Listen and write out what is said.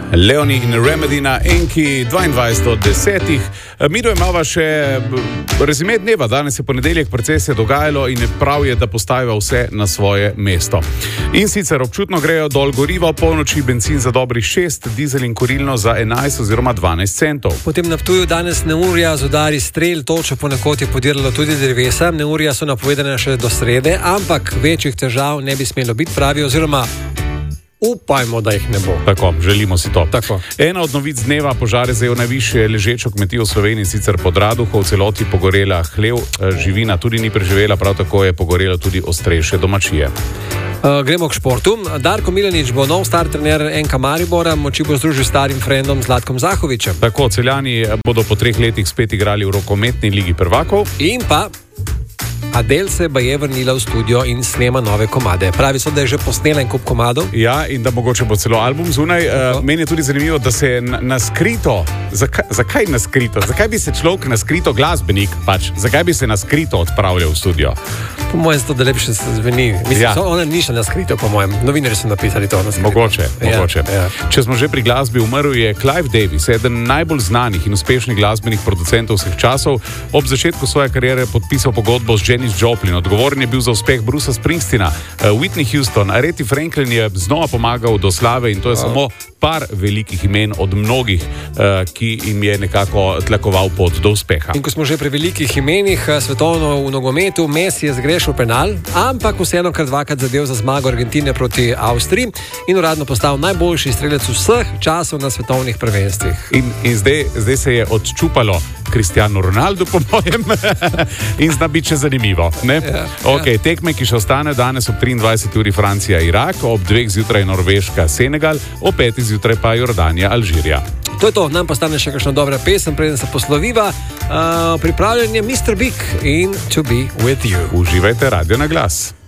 Leoni in Remedy na Enki 22:10. Midva imava še rezime dneva. Danes je ponedeljek, precej se je dogajalo in prav je, da postaviva vse na svoje mesto. In sicer občutno grejo dol gorivo, polnoči bencin za dobrih 6, dizel in kurilno za 11 oziroma 12 centov. Potem na Ptuju danes neurja z udari strel, točo ponekod je podiralo tudi drevesa. Neurja so napovedane še do srede, ampak večjih težav ne bi smelo biti, pravi, oziroma upajmo, da jih ne bo. Tako, želimo si to. Tako. Ena od novic dneva: požar je zajel najvišje ležečo kmetijo v Sloveniji, sicer pod Raduho, v celoti pogorela hlev, živina tudi ni preživela, prav tako je pogorelo tudi ostrejše domačije. Gremo k športu. Darko Milanič bo nov star trener NK Maribora, moči bo združil starim frendom Zlatkom Zahovićem. Tako, Celjani bodo po 3 letih spet igrali v rokometni ligi prvakov. In pa Adele se je vrnila v studio in snema nove komade. Pravi so, da je že posnela en kup komadov. Ja, in da mogoče bo celo album zunaj. Meni je tudi zanimivo, da se je na skrito. Zakaj na skrito? Zakaj bi se človek na skrito, glasbenik pač, zakaj bi se na skrito odpravljal v studio? Po mojem zato, da lepše se zveni. Mislim, Ja. ona ni šla na skrito, po mojem. Novinarji so napisali to na skrito. Mogoče. Ja. Če smo že pri glasbi, umrl je Clive Davis, eden najbolj znanih in uspešnih glasbenih producentov vseh časov. Ob začetku svoje kariere podpisal pogodbo z Janis Joplin. Odgovoren je bil za uspeh Brucea Springsteena, Whitney Houston, Aretha Franklin je znova pomagal do slave in to je samo par velikih imen od mnogih, ki jim je nekako tlakoval pot do uspeha. In ko smo že pri velikih imenih, svetovno v nogometu, Messi je zgrešil penal, ampak vseeno kar dvakrat zadev za zmago Argentine proti Avstriji in uradno postal najboljši strelec vseh časov na svetovnih prvenstvih. In zdaj se je odčupalo Cristiano Ronaldo, po mojem, in zna biti še zanimivo. Okay, tekme, ki še ostane danes ob 23. uri Francija-Irak, ob 2. zjutraj Norveška-Senegal, ob 5. zjutraj pa Jordanija-Alžirija. To je to, nam pa stane še kakšna dobra pesem, preden se posloviva. Pripravljen je Mr. Big in To Be With You. Uživajte Radio na glas.